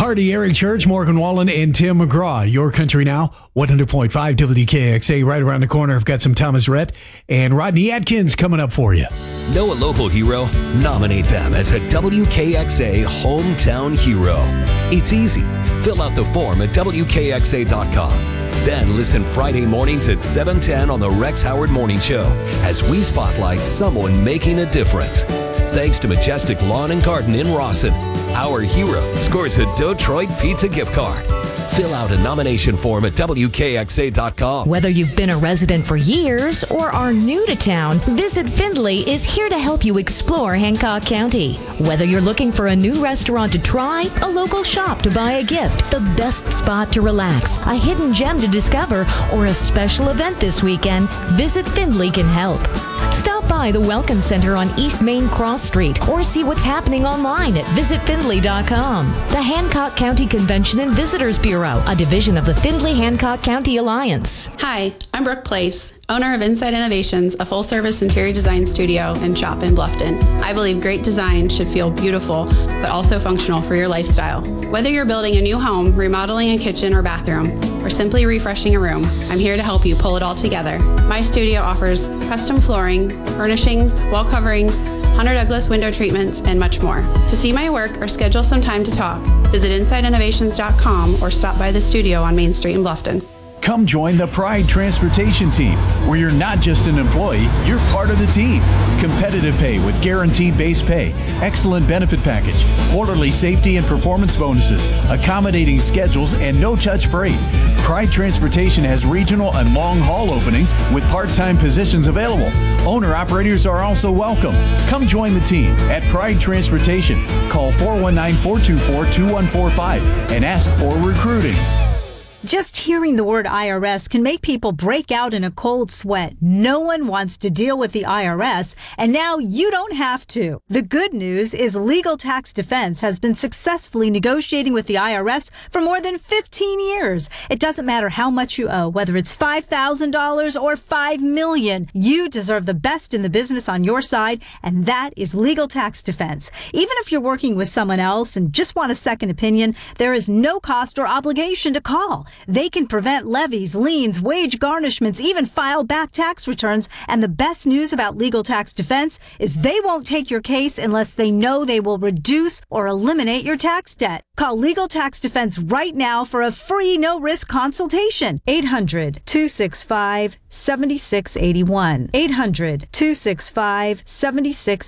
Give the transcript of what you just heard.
Marty, Eric Church, Morgan Wallen, and Tim McGraw. Your Country Now, 100.5 WKXA. Right around the corner, I've got some Thomas Rhett and Rodney Atkins coming up for you. Know a local hero? Nominate them as a WKXA Hometown Hero. It's easy. Fill out the form at WKXA.com. Then listen Friday mornings at 7:10 on the Rex Howard Morning Show as we spotlight someone making a difference. Thanks to Majestic Lawn and Garden in Rawson, our hero scores a Detroit Pizza gift card. Fill out a nomination form at WKXA.com. Whether you've been a resident for years or are new to town, Visit Findlay is here to help you explore Hancock County. Whether you're looking for a new restaurant to try, a local shop to buy a gift, the best spot to relax, a hidden gem to discover, or a special event this weekend, Visit Findlay can help. Stop by the Welcome Center on East Main Cross Street or see what's happening online at visitfindlay.com. The Hancock County Convention and Visitors Bureau, a division of the Findlay-Hancock County Alliance. Hi, I'm Brooke Place, owner of Inside Innovations, a full-service interior design studio and shop in Bluffton. I believe great design should feel beautiful, but also functional for your lifestyle. Whether you're building a new home, remodeling a kitchen or bathroom, or simply refreshing a room, I'm here to help you pull it all together. My studio offers custom flooring, furnishings, wall coverings, Hunter Douglas window treatments, and much more. To see my work or schedule some time to talk, visit InsideInnovations.com or stop by the studio on Main Street in Bluffton. Come join the Pride Transportation Team, where you're not just an employee, you're part of the team. Competitive pay with guaranteed base pay, excellent benefit package, quarterly safety and performance bonuses, accommodating schedules, and no-touch freight. Pride Transportation has regional and long-haul openings with part-time positions available. Owner-operators are also welcome. Come join the team at Pride Transportation. Call 419-424-2145 and ask for recruiting. Just hearing the word IRS can make people break out in a cold sweat. No one wants to deal with the IRS, and now you don't have to. The good news is Legal Tax Defense has been successfully negotiating with the IRS for more than 15 years. It doesn't matter how much you owe, whether it's $5,000 or $5 million. You deserve the best in the business on your side, and that is Legal Tax Defense. Even if you're working with someone else and just want a second opinion, there is no cost or obligation to call. They can prevent levies, liens, wage garnishments, even file back tax returns. And the best news about Legal Tax Defense is they won't take your case unless they know they will reduce or eliminate your tax debt. Call Legal Tax Defense right now for a free no-risk consultation. 800-265-7681. 800-265-7681.